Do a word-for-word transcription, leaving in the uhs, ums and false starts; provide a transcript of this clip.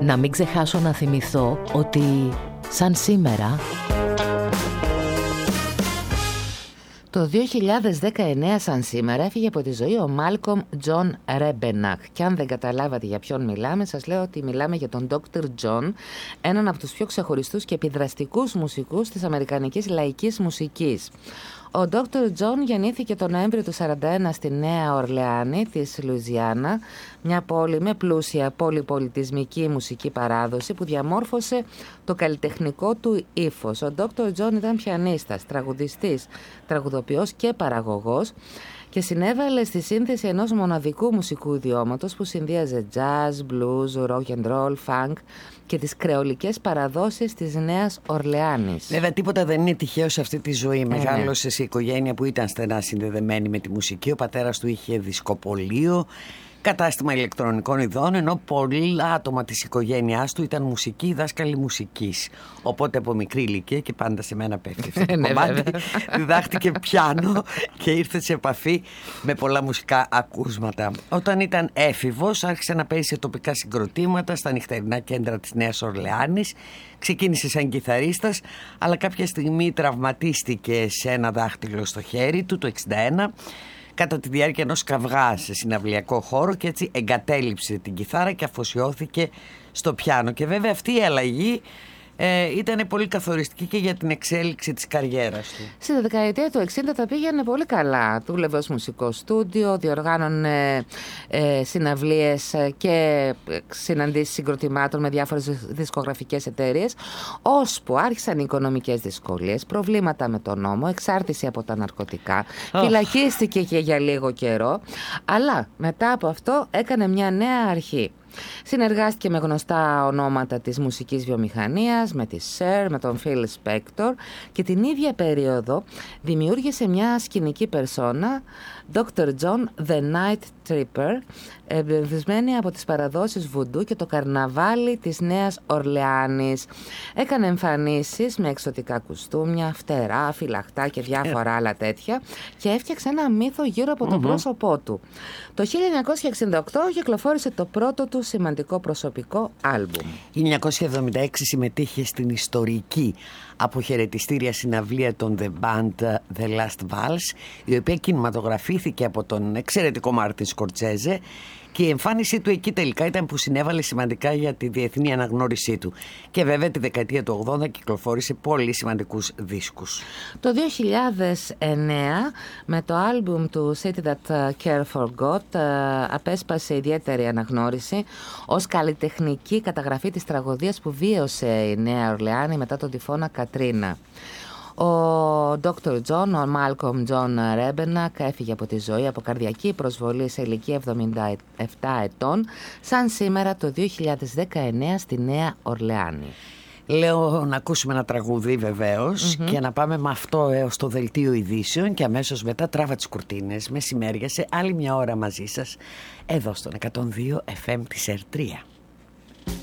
Να μην ξεχάσω να θυμηθώ ότι σαν σήμερα το δύο χιλιάδες δεκαεννέα σαν σήμερα έφυγε από τη ζωή ο Μάλκομ Τζον Ρέμπεναχ. Και αν δεν καταλάβατε για ποιον μιλάμε, σας λέω ότι μιλάμε για τον ντόκτορ Τζον, έναν από τους πιο ξεχωριστούς και επιδραστικούς μουσικούς της αμερικανικής λαϊκής μουσικής. Ο ντόκτορ Τζον γεννήθηκε τον Νοέμβριο του χίλια εννιακόσια σαράντα ένα στη Νέα Ορλεάνη της Λουιζιάννα, μια πόλη με πλούσια πολυπολιτισμική μουσική παράδοση που διαμόρφωσε το καλλιτεχνικό του ύφος. Ο ντόκτορ Τζον ήταν πιανίστας, τραγουδιστής, τραγουδοποιός και παραγωγός και συνέβαλε στη σύνθεση ενός μοναδικού μουσικού ιδιώματος που συνδύαζε jazz, blues, rock and roll, funk και τις κρεολικές παραδόσεις της Νέας Ορλεάνης. Βέβαια, τίποτα δεν είναι τυχαίο σε αυτή τη ζωή. Μεγάλωσε σε οικογένεια που ήταν στενά συνδεδεμένη με τη μουσική. Ο πατέρας του είχε δισκοπωλείο, κατάστημα ηλεκτρονικών ειδών, ενώ πολλά άτομα της οικογένειάς του ήταν μουσικοί, δάσκαλοι μουσικής. Οπότε από μικρή ηλικία, και πάντα σε μένα πέφτει αυτό το κομμάτι, διδάχτηκε πιάνο και ήρθε σε επαφή με πολλά μουσικά ακούσματα. Όταν ήταν έφηβος, άρχισε να παίζει σε τοπικά συγκροτήματα στα νυχτερινά κέντρα της Νέας Ορλεάνης. Ξεκίνησε σαν κιθαρίστας, αλλά κάποια στιγμή τραυματίστηκε σε ένα δάχτυλο στο χέρι του το εξήντα ένα. Κατά τη διάρκεια ενός καυγά σε συναυλιακό χώρο, και έτσι εγκατέλειψε την κιθάρα και αφοσιώθηκε στο πιάνο. Και βέβαια αυτή η αλλαγή ε, ήταν πολύ καθοριστική και για την εξέλιξη της καριέρας του. Στη δεκαετία του εξήντα τα πήγαινε πολύ καλά. Δούλευε ως μουσικό στούντιο, διοργάνωνε ε, συναυλίες και συναντήσεις συγκροτημάτων με διάφορες δισκογραφικές εταιρείες, ώσπου άρχισαν οι οικονομικές δυσκολίες, προβλήματα με τον νόμο, εξάρτηση από τα ναρκωτικά, oh. φυλακίστηκε και για λίγο καιρό, αλλά μετά από αυτό έκανε μια νέα αρχή. Συνεργάστηκε με γνωστά ονόματα της μουσικής βιομηχανίας, με τη Cher, με τον Phil Spector, και την ίδια περίοδο δημιούργησε μια σκηνική περσόνα, ντόκτορ John The Night Tripper, εμπνευσμένη από τις παραδόσεις βουντού και το καρναβάλι της Νέας Ορλεάνης. Έκανε εμφανίσεις με εξωτικά κουστούμια, φτερά, φυλαχτά και διάφορα άλλα τέτοια και έφτιαξε ένα μύθο γύρω από το mm-hmm. πρόσωπό του. Το χίλια εννιακόσια εξήντα οκτώ κυκλοφόρησε το πρώτο του σημαντικό προσωπικό άλμπουμ. χίλια εννιακόσια εβδομήντα έξι συμμετείχε στην ιστορική αποχαιρετιστήρια συναυλία των The Band The Last Waltz, η οποία κινηματογραφήθηκε από τον εξαιρετικό Μάρτιν Σκορτσέζε, και η εμφάνισή του εκεί τελικά ήταν που συνέβαλε σημαντικά για τη διεθνή αναγνώρισή του. Και βέβαια τη δεκαετία του ογδόντα κυκλοφόρησε πολύ σημαντικούς δίσκους. Το δύο χιλιάδες εννέα με το άλμπουμ του City That Care Forgot απέσπασε ιδιαίτερη αναγνώριση ως καλλιτεχνική καταγραφή της τραγωδίας που βίωσε η Νέα Ορλεάνη μετά τον τυφώνα Κατρίνα. Ο ντόκτορ Τζον, ο Μάλκομ Τζον Ρέμπεναχ, έφυγε από τη ζωή από καρδιακή προσβολή σε ηλικία εβδομήντα επτά ετών, σαν σήμερα το δύο χιλιάδες δεκαεννέα στη Νέα Ορλεάνη. Λέω να ακούσουμε ένα τραγούδι βεβαίως mm-hmm. και να πάμε με αυτό έως το δελτίο ειδήσεων, και αμέσως μετά τράβα τις κουρτίνες, μεσημέρια σε άλλη μια ώρα μαζί σας εδώ στον εκατόν δύο εφ εμ της ερ τρία.